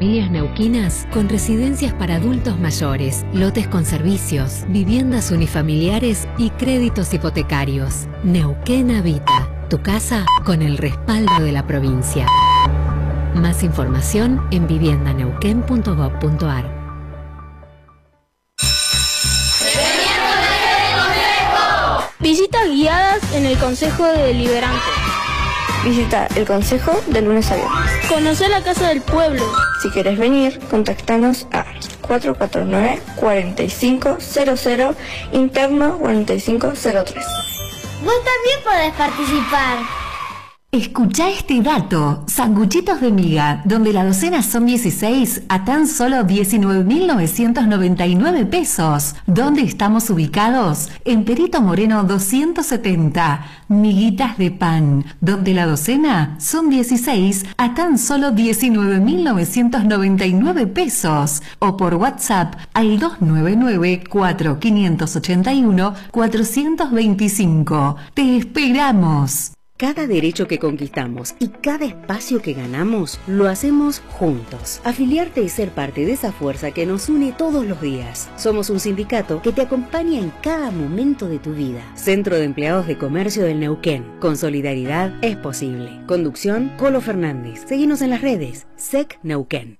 familias neuquinas con residencias para adultos mayores, lotes con servicios, viviendas unifamiliares y créditos hipotecarios. Neuquén Habita, tu casa con el respaldo de la provincia. Más información en viviendaneuquén.gov.ar. Visitas guiadas en el Consejo Deliberante. Visita el Consejo de lunes a viernes. Conocer la Casa del Pueblo. Si querés venir, contactanos a 449-4500, interno 4503. Vos también podés participar. Escuchá este dato, sanguchitos de miga, donde la docena son 16 a tan solo 19.999 pesos. ¿Dónde estamos ubicados? En Perito Moreno 270, miguitas de pan, donde la docena son 16 a tan solo 19.999 pesos. O por WhatsApp al 299-4581-425. ¡Te esperamos! Cada derecho que conquistamos y cada espacio que ganamos, lo hacemos juntos. Afiliarte y ser parte de esa fuerza que nos une todos los días. Somos un sindicato que te acompaña en cada momento de tu vida. Centro de Empleados de Comercio del Neuquén. Con solidaridad es posible. Conducción, Colo Fernández. Seguinos en las redes. SEC Neuquén.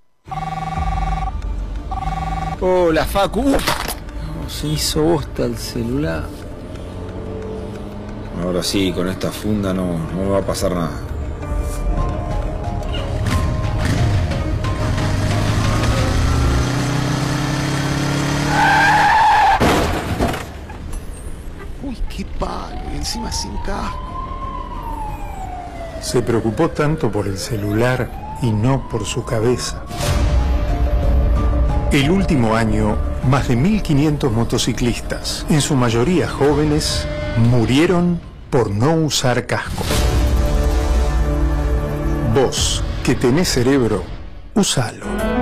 Hola, Facu. No, se hizo bosta el celular. Ahora sí, con esta funda no me va a pasar nada. Uy, qué palo, y encima sin casco. Se preocupó tanto por el celular y no por su cabeza. El último año, más de 1.500 motociclistas, en su mayoría jóvenes, murieron por no usar casco. Vos, que tenés cerebro, usalo.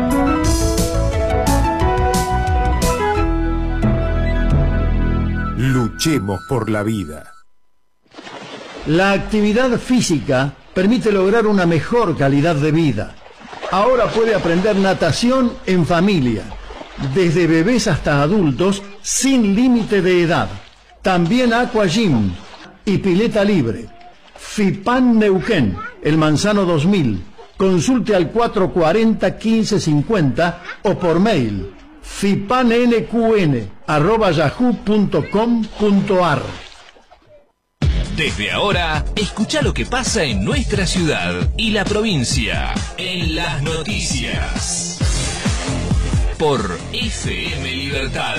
Luchemos por la vida. La actividad física permite lograr una mejor calidad de vida. Ahora puede aprender natación en familia, desde bebés hasta adultos, sin límite de edad. También Aqua Gym y pileta libre. FIPAN Neuquén, El Manzano 2000. Consulte al 440-1550 o por mail fipannqn@yahoo.com.ar. Desde ahora, escucha lo que pasa en nuestra ciudad y la provincia en las noticias. Por FM Libertad.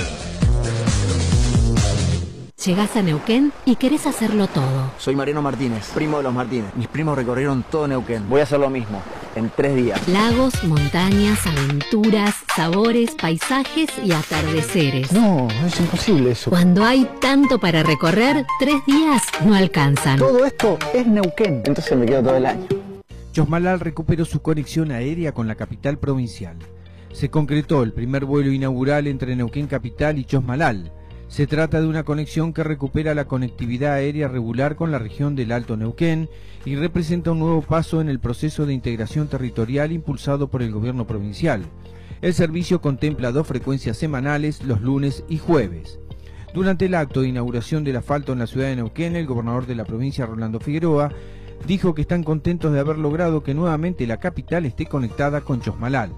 Llegás a Neuquén y querés hacerlo todo. Soy Mariano Martínez, primo de los Martínez. Mis primos recorrieron todo Neuquén. Voy a hacer lo mismo, en 3 días. Lagos, montañas, aventuras, sabores, paisajes y atardeceres. No, es imposible eso. Cuando hay tanto para recorrer, 3 días no alcanzan. Todo esto es Neuquén. Entonces me quedo todo el año. Chosmalal recuperó su conexión aérea con la capital provincial. Se concretó el primer vuelo inaugural entre Neuquén Capital y Chosmalal. Se trata de una conexión que recupera la conectividad aérea regular con la región del Alto Neuquén y representa un nuevo paso en el proceso de integración territorial impulsado por el gobierno provincial. El servicio contempla 2 frecuencias semanales los lunes y jueves. Durante el acto de inauguración del asfalto en la ciudad de Neuquén, el gobernador de la provincia, Rolando Figueroa, dijo que están contentos de haber logrado que nuevamente la capital esté conectada con Chosmalal.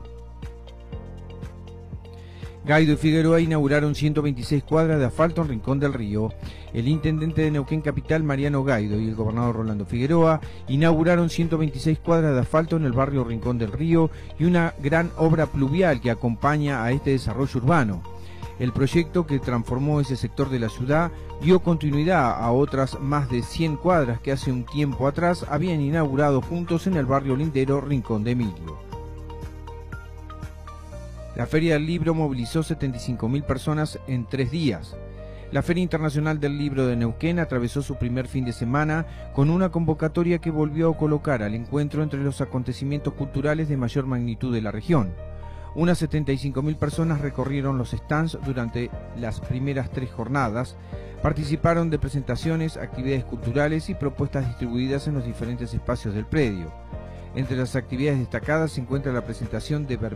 Gaido y Figueroa inauguraron 126 cuadras de asfalto en Rincón del Río. El intendente de Neuquén Capital, Mariano Gaido, y el gobernador Rolando Figueroa inauguraron 126 cuadras de asfalto en el barrio Rincón del Río y una gran obra pluvial que acompaña a este desarrollo urbano. El proyecto, que transformó ese sector de la ciudad, dio continuidad a otras más de 100 cuadras que hace un tiempo atrás habían inaugurado juntos en el barrio lindero Rincón de Emilio. La Feria del Libro movilizó 75.000 personas en 3 días. La Feria Internacional del Libro de Neuquén atravesó su primer fin de semana con una convocatoria que volvió a colocar al encuentro entre los acontecimientos culturales de mayor magnitud de la región. Unas 75.000 personas recorrieron los stands durante las primeras 3 jornadas, participaron de presentaciones, actividades culturales y propuestas distribuidas en los diferentes espacios del predio. Entre las actividades destacadas se encuentra la presentación de